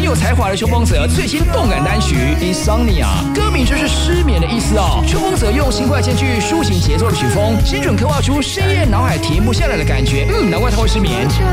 有才华的邱锋泽最新动感单曲《Insomnia》，歌名就是失眠的意思哦。邱锋泽用轻快兼具抒情节奏的曲风，精准刻画出深夜脑海停不下来的感觉。难怪他会失眠。